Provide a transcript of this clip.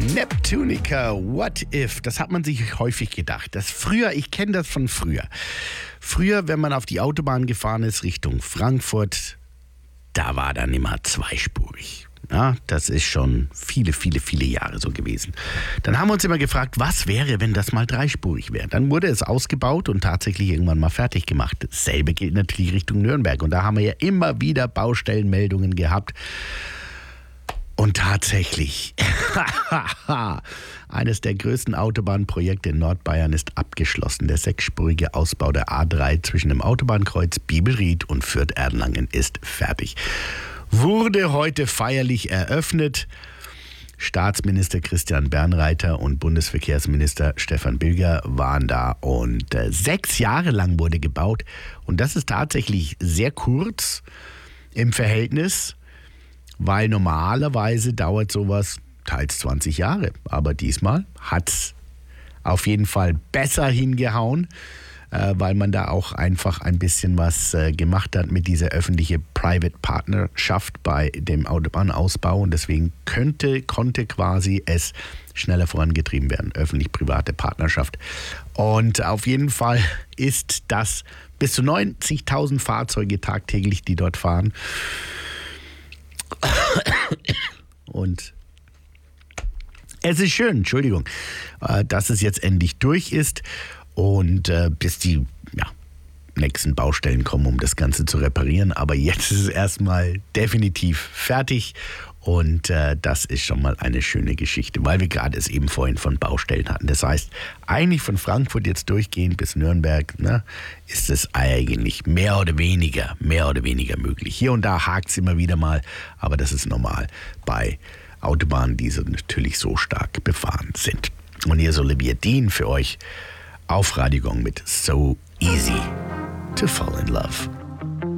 Neptunica, What If? Das hat man sich häufig gedacht. Ich kenne das von früher. Früher, wenn man auf die Autobahn gefahren ist Richtung Frankfurt, da war dann immer zweispurig. Ja, das ist schon viele, viele, viele Jahre so gewesen. Dann haben wir uns immer gefragt, was wäre, wenn das mal dreispurig wäre? Dann wurde es ausgebaut und tatsächlich irgendwann mal fertig gemacht. Dasselbe gilt natürlich Richtung Nürnberg. Und da haben wir ja immer wieder Baustellenmeldungen gehabt. Und tatsächlich, eines der größten Autobahnprojekte in Nordbayern ist abgeschlossen. Der sechsspurige Ausbau der A3 zwischen dem Autobahnkreuz Biebelried und Fürth-Erlangen ist fertig. Wurde heute feierlich eröffnet. Staatsminister Christian Bernreiter und Bundesverkehrsminister Stefan Bilger waren da und 6 Jahre lang wurde gebaut. Und das ist tatsächlich sehr kurz im Verhältnis, weil normalerweise dauert sowas teils 20 Jahre. Aber diesmal hat es auf jeden Fall besser hingehauen, weil man da auch einfach ein bisschen was gemacht hat mit dieser öffentlichen Private-Partnerschaft bei dem Autobahnausbau. Und deswegen konnte quasi es schneller vorangetrieben werden. Öffentlich-private Partnerschaft. Und auf jeden Fall ist das bis zu 90.000 Fahrzeuge tagtäglich, die dort fahren. Und es ist schön, dass es jetzt endlich durch ist und bis die nächsten Baustellen kommen, um das Ganze zu reparieren. Aber jetzt ist es erstmal definitiv fertig und das ist schon mal eine schöne Geschichte, weil wir gerade es eben vorhin von Baustellen hatten. Das heißt, eigentlich von Frankfurt jetzt durchgehend bis Nürnberg, ist es eigentlich mehr oder weniger möglich. Hier und da hakt es immer wieder mal, aber das ist normal bei Autobahnen, die so natürlich so stark befahren sind. Und hier ist Olivia Dean für euch auf Radio Gong mit So Easy to Fall in Love.